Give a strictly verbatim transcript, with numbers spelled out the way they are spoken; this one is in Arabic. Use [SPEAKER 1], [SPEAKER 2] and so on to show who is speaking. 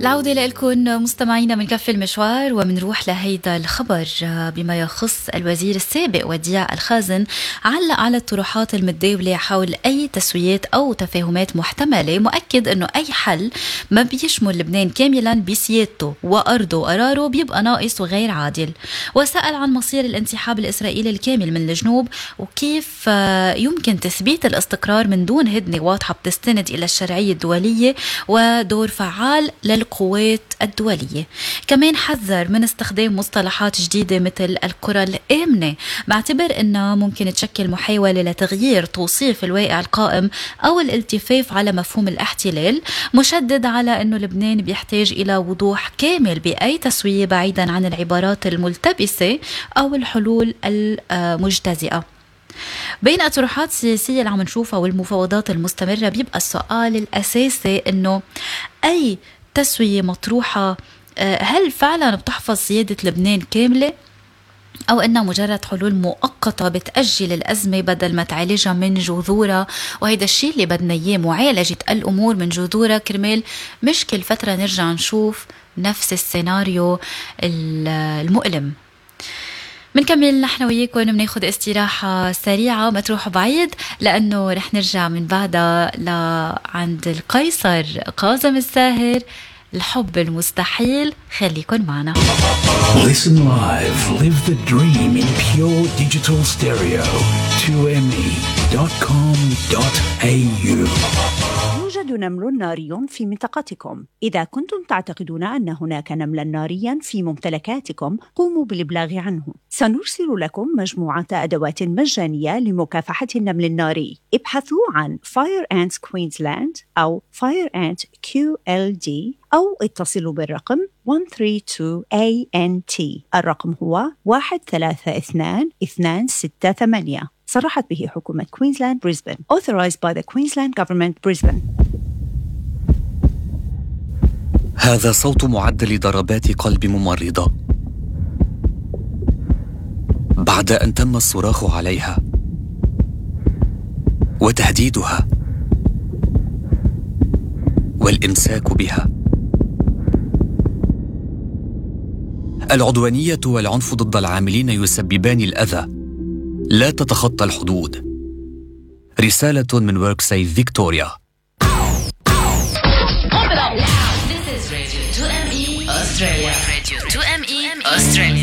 [SPEAKER 1] العودة لكم مستمعينا من كف المشوار، ومنروح لهيدا الخبر بما يخص الوزير السابق وديع الخازن. علق على الطروحات المتداولة حول أي تسويات أو تفاهمات محتملة، مؤكد أنه أي حل ما بيشمل لبنان كاملا بسيادته وأرضه وقراره بيبقى ناقص وغير عادل. وسأل عن مصير الانسحاب الإسرائيلي الكامل من الجنوب، وكيف يمكن تثبيت الاستقرار من دون هدنة واضحة بتستند إلى الشرعية الدولية ودور فعال للقوات الدولية. كمان حذر من استخدام مصطلحات جديدة مثل القرى الآمنة، بعتبر أنها ممكن تشكل محاولة لتغيير توصيف الواقع القائم أو الالتفاف على مفهوم الاحتلال، مشدد على أنه لبنان بيحتاج إلى وضوح كامل بأي تسوية بعيدا عن العبارات الملتبسة أو الحلول المجتزئة. بين الطروحات السياسية اللي عم نشوفها والمفاوضات المستمرة، بيبقى السؤال الأساسي أنه أي تسوية مطروحة هل فعلا بتحفظ سيادة لبنان كاملة، أو أنها مجرد حلول مؤقتة بتأجل الأزمة بدل ما تعالجها من جذورها. وهيدا الشيء اللي بدنا إياه، معالجة الأمور من جذورها، كرمال مش كل فترة نرجع نشوف نفس السيناريو المؤلم. منكمل نحن وياكم، بناخد استراحة سريعة، ما تروحوا بعيد لأنه رح نرجع من بعدها لعند القيصر كاظم الساهر، الحب المستحيل. خليكن معنا.
[SPEAKER 2] Listen live, live the dream in pure digital stereo. two m e dot com dot a u.
[SPEAKER 3] يوجد نمل ناري في منطقتكم. إذا كنتم تعتقدون أن هناك نملا ناريا في ممتلكاتكم، قوموا بالإبلاغ عنه. سنرسل لكم مجموعة أدوات مجانية لمكافحة النمل الناري. ابحثوا عن Fire Ants Queensland أو Fire Ant كيو إل دي أو اتصلوا بالرقم واحد ثلاثة اثنين إيه إن تي. الرقم هو واحد ثلاثة اثنين اثنين ستة ثمانية. صرحت به حكومة كوينزلاند بريسبن. Authorized by the Queensland Government Brisbane.
[SPEAKER 4] هذا صوت معدل ضربات قلب ممرضة بعد أن تم الصراخ عليها وتهديدها والإمساك بها. العدوانية والعنف ضد العاملين يسببان الأذى، لا تتخطى الحدود. رسالة من وركسيف فيكتوريا.
[SPEAKER 5] This is Radio two M E Australia. Radio two M E Australia.